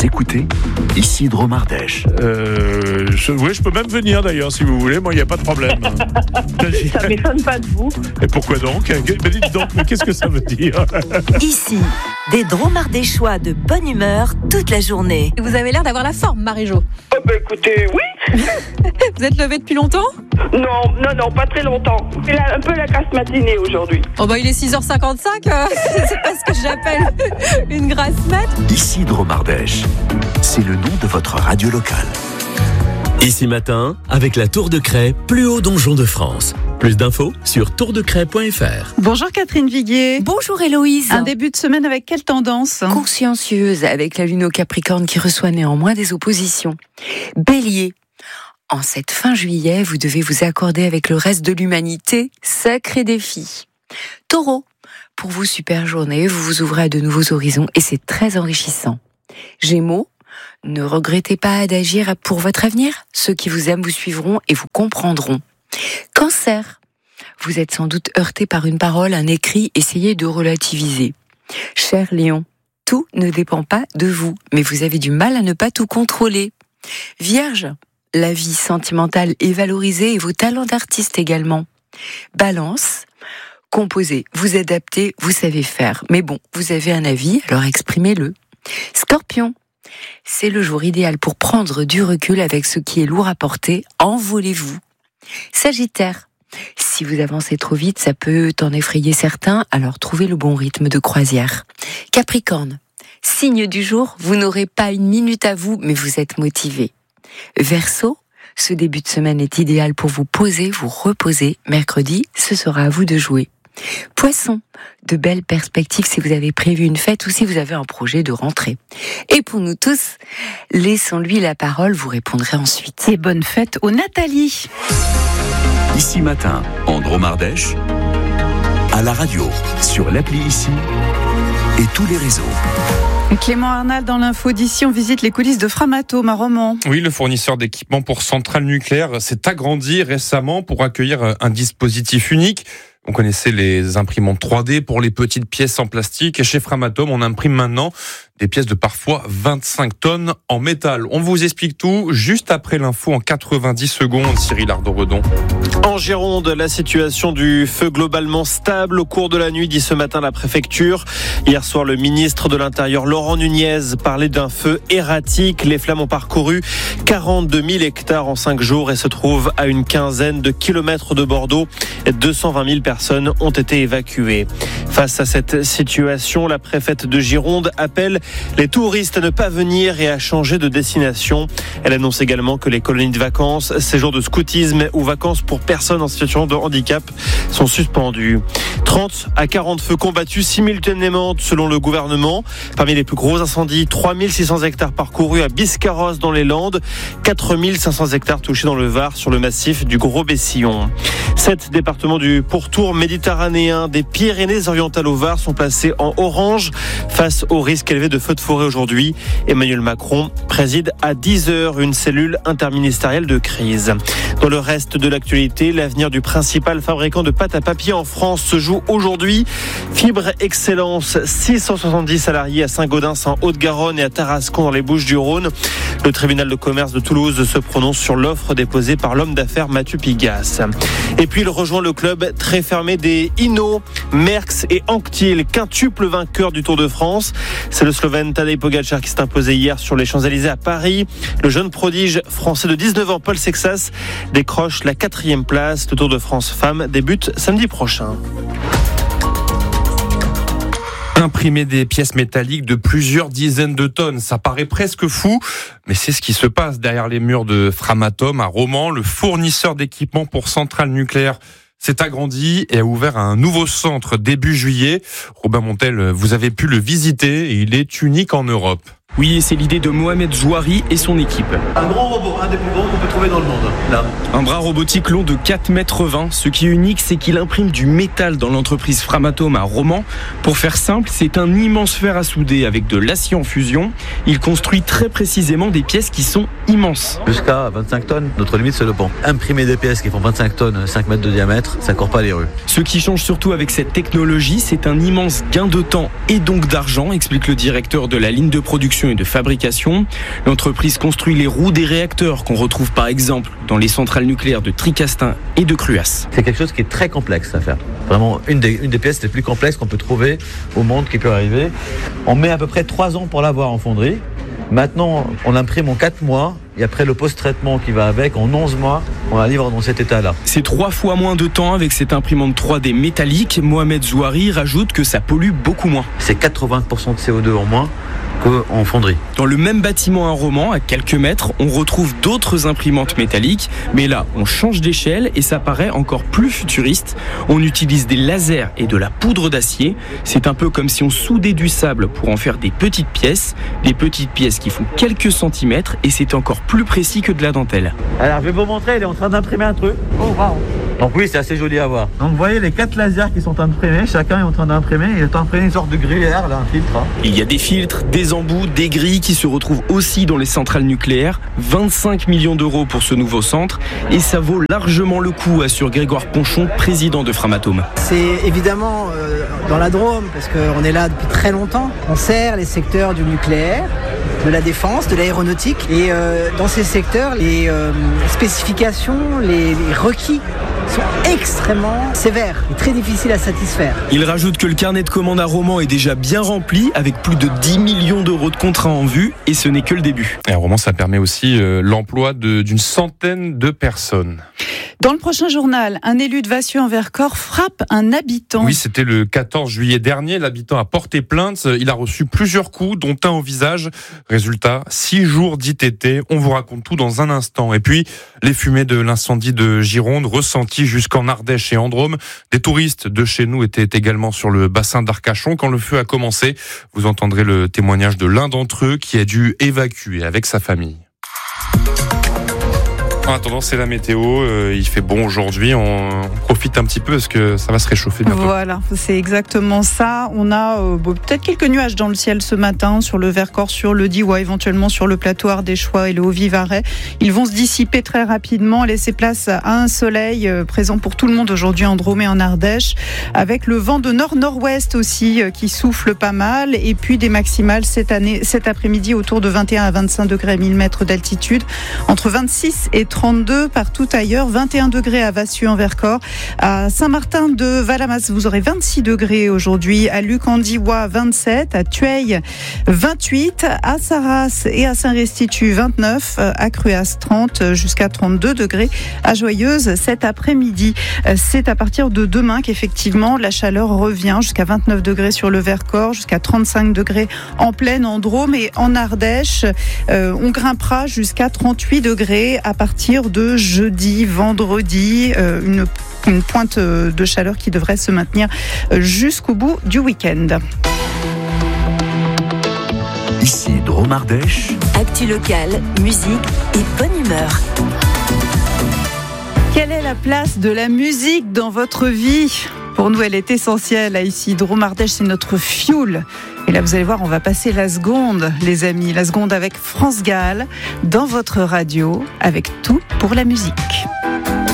Vous écoutez Isidro Ardèche. Je peux même venir d'ailleurs si vous voulez, moi il n'y a pas de problème. Ça m'étonne pas de vous. Et pourquoi donc? Dites donc, mais qu'est-ce que ça veut dire? Ici, des dromardéchois de bonne humeur toute la journée. Vous avez l'air d'avoir la forme, Marie-Jo. Écoutez, oui. Vous êtes levée depuis longtemps? Non, pas très longtemps. C'est un peu la grasse matinée aujourd'hui. Oh bah il est 6h55, c'est pas ce que j'appelle une grasse mat. Isidro Ardèche, c'est le nom de votre radio locale. Ici matin, avec la Tour de Craie, plus haut donjon de France. Plus d'infos sur tourdecraie.fr. Bonjour Catherine Viguier. Bonjour Héloïse. Un début de semaine avec quelle tendance? Consciencieuse, avec la lune au Capricorne qui reçoit néanmoins des oppositions. Bélier. En cette fin juillet, vous devez vous accorder avec le reste de l'humanité. Sacré défi. Taureau. Pour vous, super journée, vous vous ouvrez à de nouveaux horizons et c'est très enrichissant. Gémeaux. Ne regrettez pas d'agir pour votre avenir. Ceux qui vous aiment vous suivront et vous comprendront. Cancer. Vous êtes sans doute heurté par une parole, un écrit, essayez de relativiser. Cher Lion, tout ne dépend pas de vous, mais vous avez du mal à ne pas tout contrôler. Vierge, la vie sentimentale est valorisée et vos talents d'artiste également. Balance, composez, vous adaptez, vous savez faire. Mais bon, vous avez un avis, alors exprimez-le. Scorpion, c'est le jour idéal pour prendre du recul avec ce qui est lourd à porter, envolez-vous. Sagittaire, si vous avancez trop vite, ça peut en effrayer certains, alors trouvez le bon rythme de croisière. Capricorne, signe du jour, vous n'aurez pas une minute à vous, mais vous êtes motivé. Verseau, ce début de semaine est idéal pour vous poser, vous reposer. Mercredi, ce sera à vous de jouer. Poisson, de belles perspectives si vous avez prévu une fête ou si vous avez un projet de rentrée. Et pour nous tous, laissons-lui la parole, vous répondrez ensuite. Et bonne fête aux Nathalie. Ici matin, en Dromardèche, à la radio, sur l'appli Ici et tous les réseaux. Clément Arnal dans l'info d'ici, on visite les coulisses de Framatome à Romans. Oui, le fournisseur d'équipements pour centrales nucléaires s'est agrandi récemment pour accueillir un dispositif unique. On connaissait les imprimantes 3D pour les petites pièces en plastique. Et chez Framatome, on imprime maintenant des pièces de parfois 25 tonnes en métal. On vous explique tout juste après l'info en 90 secondes, Cyril Ardo-Redon. En Gironde, la situation du feu globalement stable au cours de la nuit, dit ce matin la préfecture. Hier soir, le ministre de l'Intérieur, Laurent Nunez, parlait d'un feu erratique. Les flammes ont parcouru 42 000 hectares en 5 jours et se trouvent à une quinzaine de kilomètres de Bordeaux. 220 000 personnes ont été évacuées. Face à cette situation, la préfète de Gironde appelle les touristes à ne pas venir et à changer de destination. Elle annonce également que les colonies de vacances, séjours de scoutisme ou vacances pour personnes en situation de handicap sont suspendus. 30 à 40 feux combattus simultanément selon le gouvernement. Parmi les plus gros incendies, 3600 hectares parcourus à Biscarrosse dans les Landes, 4500 hectares touchés dans le Var sur le massif du Gros-Bessillon. 7 départements du pourtour méditerranéen des Pyrénées-Orientales au Var sont placés en orange face au risque élevé de feux de forêt aujourd'hui. Emmanuel Macron préside à 10h une cellule interministérielle de crise. Dans le reste de l'actualité, l'avenir du principal fabricant de pâte à papier en France se joue aujourd'hui. Fibre Excellence, 670 salariés à Saint-Gaudens en Haute-Garonne et à Tarascon dans les Bouches-du-Rhône. Le tribunal de commerce de Toulouse se prononce sur l'offre déposée par l'homme d'affaires Mathieu Pigasse. Et puis il rejoint le club très fermé des Hinault, Merckx et Anquetil, quintuple vainqueur du Tour de France. C'est le Slovène Tadej Pogačar qui s'est imposé hier sur les Champs-Élysées à Paris. Le jeune prodige français de 19 ans, Paul Sexas, décroche la 4e place. Le Tour de France Femmes débute samedi prochain. Imprimer des pièces métalliques de plusieurs dizaines de tonnes, ça paraît presque fou, mais c'est ce qui se passe derrière les murs de Framatome à Romans. Le fournisseur d'équipements pour centrales nucléaires s'est agrandi et a ouvert un nouveau centre début juillet. Robin Montel, vous avez pu le visiter et il est unique en Europe. Oui, c'est l'idée de Mohamed Jouari et son équipe. Un grand robot, un des plus grands qu'on peut trouver dans le monde, là. Un bras robotique long de 4,20 m. Ce qui est unique, c'est qu'il imprime du métal dans l'entreprise Framatome à Romans. Pour faire simple, c'est un immense fer à souder avec de l'acier en fusion. Il construit très précisément des pièces qui sont immenses. Jusqu'à 25 tonnes, notre limite c'est le pont. Imprimer des pièces qui font 25 tonnes, 5 mètres de diamètre, ça court pas les rues. Ce qui change surtout avec cette technologie, c'est un immense gain de temps et donc d'argent, explique le directeur de la ligne de production production et de fabrication. L'entreprise construit les roues des réacteurs qu'on retrouve par exemple dans les centrales nucléaires de Tricastin et de Cruas. C'est quelque chose qui est très complexe à faire. Vraiment une des pièces les plus complexes qu'on peut trouver au monde qui peut arriver. On met à peu près 3 ans pour l'avoir en fonderie. Maintenant, on l'imprime en 4 mois et après le post-traitement qui va avec, en 11 mois, on la livre dans cet état-là. C'est 3 fois moins de temps avec cette imprimante 3D métallique. Mohamed Zouari rajoute que ça pollue beaucoup moins. C'est 80% de CO2 en moins qu'en fonderie. Dans le même bâtiment à Romans, à quelques mètres, on retrouve d'autres imprimantes métalliques, mais là, on change d'échelle et ça paraît encore plus futuriste. On utilise des lasers et de la poudre d'acier. C'est un peu comme si on soudait du sable pour en faire des petites pièces qui font quelques centimètres et c'est encore plus précis que de la dentelle. Alors, je vais vous montrer, elle est en train d'imprimer un truc. Oh, waouh! Donc oui, c'est assez joli à voir. Donc vous voyez les 4 lasers qui sont imprimés, chacun est en train d'imprimer, il est en train d'imprimer une sorte de gruyère, là, un filtre. Il y a des filtres, des embouts, des grilles qui se retrouvent aussi dans les centrales nucléaires. 25 millions d'euros pour ce nouveau centre et ça vaut largement le coup, assure Grégoire Ponchon, président de Framatome. C'est évidemment dans la Drôme, parce qu'on est là depuis très longtemps. On sert les secteurs du nucléaire, de la défense, de l'aéronautique. Et dans ces secteurs, les spécifications, les requis sont extrêmement sévères et très difficiles à satisfaire. Il rajoute que le carnet de commandes à Romans est déjà bien rempli avec plus de 10 millions d'euros de contrats en vue et ce n'est que le début. Et à Romans, ça permet aussi l'emploi d'une centaine de personnes. Dans le prochain journal, un élu de Vassieux-en-Vercors frappe un habitant. Oui, c'était le 14 juillet dernier. L'habitant a porté plainte. Il a reçu plusieurs coups, dont un au visage. Résultat, 6 jours d'ITT. On vous raconte tout dans un instant. Et puis, les fumées de l'incendie de Gironde, ressenties jusqu'en Ardèche et en Drôme. Des touristes de chez nous étaient également sur le bassin d'Arcachon quand le feu a commencé. Vous entendrez le témoignage de l'un d'entre eux qui a dû évacuer avec sa famille. En attendant, c'est la météo. Il fait bon aujourd'hui. On profite un petit peu parce que ça va se réchauffer bientôt. Voilà, c'est exactement ça. On a peut-être quelques nuages dans le ciel ce matin sur le Vercors, sur le Diois, éventuellement sur le plateau ardéchois et le Haut-Vivarais. Ils vont se dissiper très rapidement, laisser place à un soleil présent pour tout le monde aujourd'hui en Drôme et en Ardèche, avec le vent de nord-nord-ouest aussi qui souffle pas mal. Et puis des maximales cet après-midi autour de 21 à 25 degrés à 1000 mètres d'altitude, entre 26 et 32 partout ailleurs, 21 degrés à Vassieux-en-Vercors, à Saint-Martin-de-Valamas, vous aurez 26 degrés aujourd'hui, à Luc-en-Diois 27, à Tueil 28, à Sarras et à Saint-Restitut 29, à Cruas 30 jusqu'à 32 degrés, à Joyeuse cet après-midi. C'est à partir de demain qu'effectivement la chaleur revient jusqu'à 29 degrés sur le Vercors, jusqu'à 35 degrés en plaine, en Drôme et en Ardèche. On grimpera jusqu'à 38 degrés à partir de jeudi, vendredi, une pointe de chaleur qui devrait se maintenir jusqu'au bout du week-end. Ici Drôme Ardèche. Actu locale, musique et bonne humeur. Quelle est la place de la musique dans votre vie ? Pour nous, elle est essentielle. Ici, Drôme Ardèche, c'est notre fioul. Et là, vous allez voir, on va passer la seconde, les amis. La seconde avec France Gall, dans votre radio, avec tout pour la musique.